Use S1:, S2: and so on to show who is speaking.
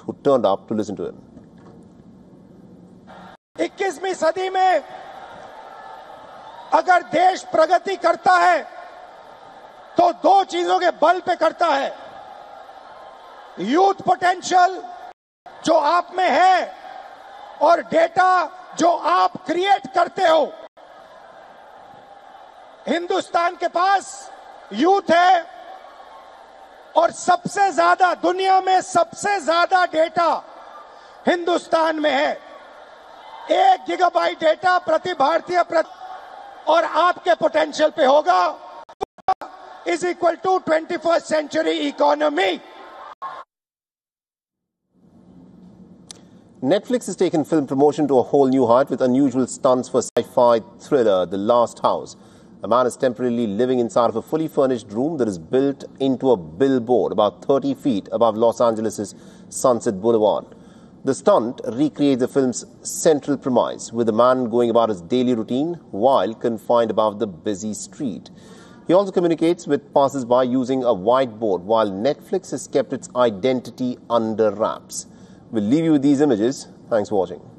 S1: who turned up to listen to him.
S2: 21वीं सदी में अगर देश प्रगति करता है तो दो चीजों के बल पे करता है। यूथ पोटेंशियल जो आप में है और डेटा जो आप क्रिएट करते हो। हिंदुस्तान के पास यूथ है और सबसे ज्यादा दुनिया में सबसे ज्यादा डेटा हिंदुस्तान में है। 1 गीगाबाइट डेटा प्रति भारतीय और आपके पोटेंशियल पे होगा is equal to 21st century economy.
S1: Netflix has taken film promotion to a whole new height with unusual stunts for sci-fi thriller The Last House. A man is temporarily living inside of a fully furnished room that is built into a billboard about 30 feet above Los Angeles' Sunset Boulevard. The stunt recreates the film's central premise, with the man going about his daily routine while confined above the busy street. He also communicates with passers-by using a whiteboard, while Netflix has kept its identity under wraps. We'll leave you with these images. Thanks for watching.